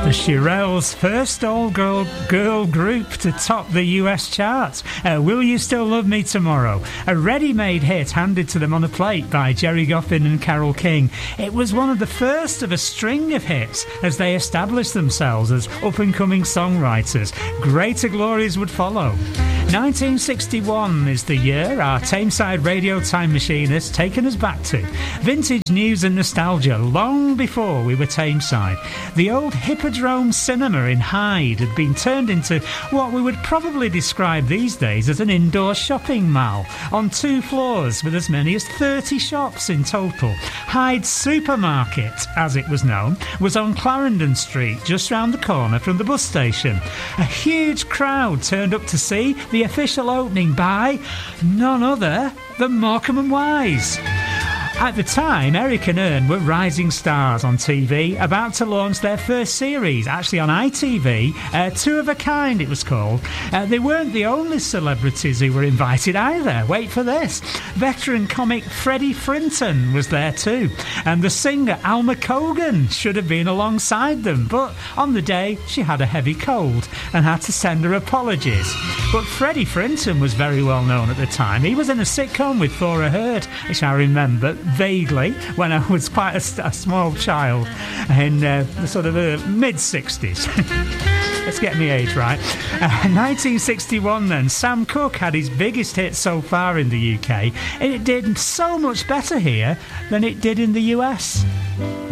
The Shirelles, first all-girl group to top the US charts. Will You Still Love Me Tomorrow? A ready-made hit handed to them on a plate by Jerry Goffin and Carole King. It was one of the first of a string of hits as they established themselves as up-and-coming songwriters. Greater glories would follow. 1961 is the year our Tameside radio time machine has taken us back to. Vintage news and nostalgia long before we were Tameside. The old Hippodrome Cinema in Hyde had been turned into what we would probably describe these days as an indoor shopping mall on 2 floors with as many as 30 shops in total. Hyde Supermarket, as it was known, was on Clarendon Street, just round the corner from the bus station. A huge crowd turned up to see the official opening by none other than Morecambe and Wise. At the time, Eric and Ern were rising stars on TV, about to launch their first series, actually on ITV, Two of a Kind it was called. They weren't the only celebrities who were invited either. Wait for this. Veteran comic Freddie Frinton was there too, and the singer Alma Cogan should have been alongside them, but on the day she had a heavy cold and had to send her apologies. But Freddie Frinton was very well known at the time. He was in a sitcom with Thora Hird, which I remember vaguely when I was quite a small child in the sort of mid-60s. Let's get my age right. 1961 then, Sam Cooke had his biggest hit so far in the UK, and it did so much better here than it did in the US.